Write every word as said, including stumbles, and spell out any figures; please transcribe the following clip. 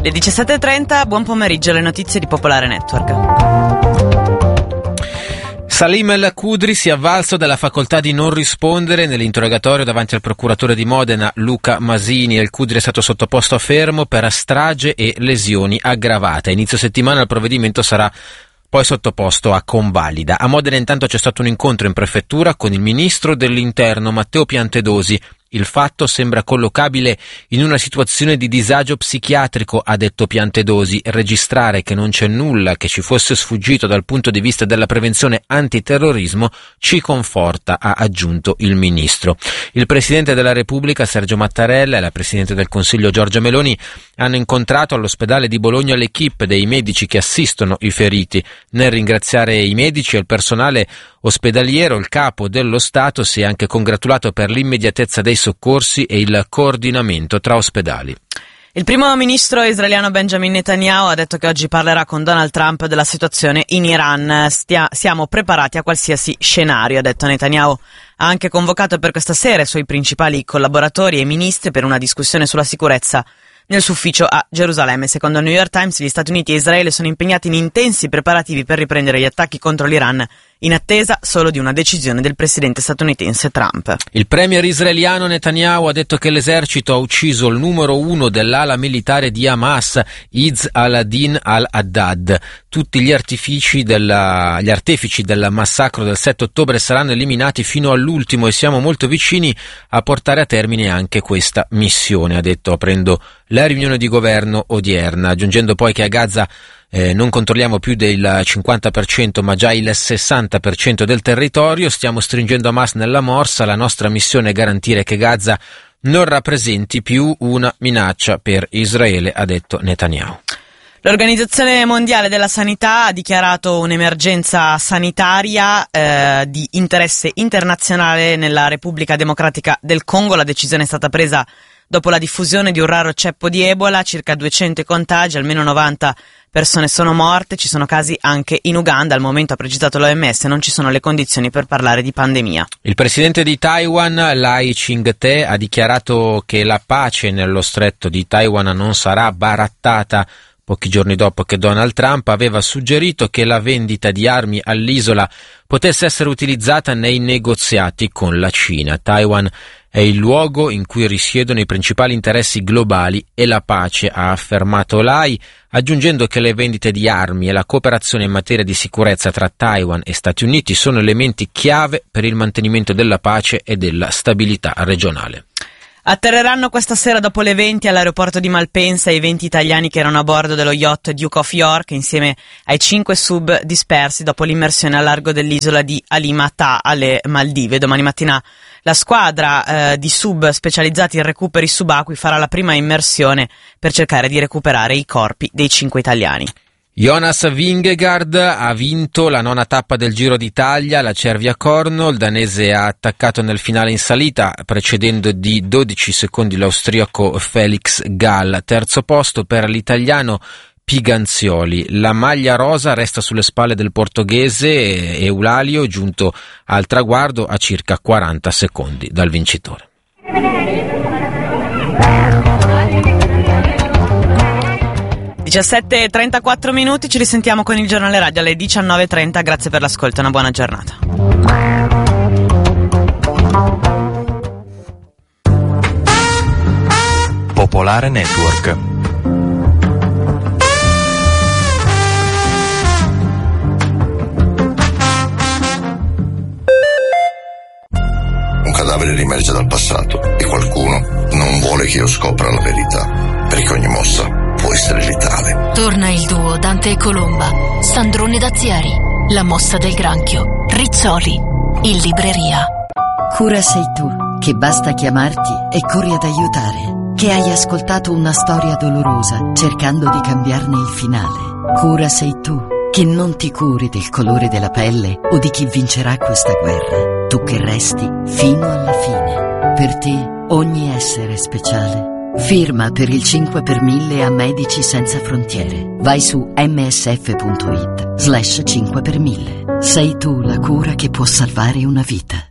Le diciassette e trenta, buon pomeriggio, le notizie di Popolare Network. Salim El Khudri si è avvalso della facoltà di non rispondere nell'interrogatorio davanti al procuratore di Modena Luca Masini. El Khudri è stato sottoposto a fermo per strage e lesioni aggravate. A inizio settimana il provvedimento sarà poi sottoposto a convalida. A Modena intanto c'è stato un incontro in prefettura con il ministro dell'Interno Matteo Piantedosi. Il fatto sembra collocabile in una situazione di disagio psichiatrico, ha detto Piantedosi. Registrare che non c'è nulla che ci fosse sfuggito dal punto di vista della prevenzione antiterrorismo ci conforta, ha aggiunto il ministro. Il Presidente della Repubblica Sergio Mattarella e la Presidente del Consiglio Giorgia Meloni hanno incontrato all'ospedale di Bologna l'equipe dei medici che assistono i feriti. Nel ringraziare i medici e il personale ospedaliero, il capo dello Stato si è anche congratulato per l'immediatezza dei soccorsi e il coordinamento tra ospedali. Il primo ministro israeliano Benjamin Netanyahu ha detto che oggi parlerà con Donald Trump della situazione in Iran. Stia, siamo preparati a qualsiasi scenario, ha detto Netanyahu. Ha anche convocato per questa sera i suoi principali collaboratori e ministri per una discussione sulla sicurezza nel suo ufficio a Gerusalemme. Secondo il New York Times, gli Stati Uniti e Israele sono impegnati in intensi preparativi per riprendere gli attacchi contro l'Iran, in attesa solo di una decisione del presidente statunitense Trump. Il premier israeliano Netanyahu ha detto che l'esercito ha ucciso il numero uno dell'ala militare di Hamas, Izz al-Din al-Haddad. Tutti gli artifici della, gli artefici del massacro del sette ottobre saranno eliminati fino all'ultimo e siamo molto vicini a portare a termine anche questa missione, ha detto aprendo la riunione di governo odierna, aggiungendo poi che a Gaza Eh, non controlliamo più del cinquanta per cento ma già il sessanta per cento del territorio, stiamo stringendo Hamas nella morsa, la nostra missione è garantire che Gaza non rappresenti più una minaccia per Israele, ha detto Netanyahu. L'Organizzazione Mondiale della Sanità ha dichiarato un'emergenza sanitaria eh, di interesse internazionale nella Repubblica Democratica del Congo. La decisione è stata presa dopo la diffusione di un raro ceppo di Ebola, circa duecento contagi, almeno novanta persone sono morte, ci sono casi anche in Uganda. Al momento, ha precisato l'O M S, non ci sono le condizioni per parlare di pandemia. Il presidente di Taiwan, Lai Ching-te, ha dichiarato che la pace nello stretto di Taiwan non sarà barattata, pochi giorni dopo che Donald Trump aveva suggerito che la vendita di armi all'isola potesse essere utilizzata nei negoziati con la Cina. Taiwan è il luogo in cui risiedono i principali interessi globali e la pace, ha affermato Lai, aggiungendo che le vendite di armi e la cooperazione in materia di sicurezza tra Taiwan e Stati Uniti sono elementi chiave per il mantenimento della pace e della stabilità regionale. Atterreranno questa sera dopo le venti all'aeroporto di Malpensa i venti italiani che erano a bordo dello yacht Duke of York insieme ai cinque sub dispersi dopo l'immersione a largo dell'isola di Alimata alle Maldive. Domani mattina la squadra eh, di sub specializzati in recuperi subacquei farà la prima immersione per cercare di recuperare i corpi dei cinque italiani. Jonas Vingegaard ha vinto la nona tappa del Giro d'Italia, la Cervia-Corno. Il danese ha attaccato nel finale in salita, precedendo di dodici secondi l'austriaco Felix Gall. Terzo posto per l'italiano Piganzioli. La maglia rosa resta sulle spalle del portoghese Eulalio, giunto al traguardo a circa quaranta secondi dal vincitore. diciassette e trentaquattro minuti, ci risentiamo con il giornale radio alle diciannove e trenta. Grazie per l'ascolto, una buona giornata. Popolare Network. Un cadavere riemerge dal passato e qualcuno non vuole che io scopra la verità, perché ogni mossa può essere letale. Torna il duo Dante e Colomba, Sandrone Dazieri, La mossa del granchio, Rizzoli, in libreria. Cura sei tu, che basta chiamarti e corri ad aiutare, che hai ascoltato una storia dolorosa cercando di cambiarne il finale. Cura sei tu, che non ti curi del colore della pelle o di chi vincerà questa guerra, tu che resti fino alla fine. Per te ogni essere è speciale. Firma per il cinque per mille a Medici Senza Frontiere. Vai su msf.it slash cinque per mille. Sei tu la cura che può salvare una vita.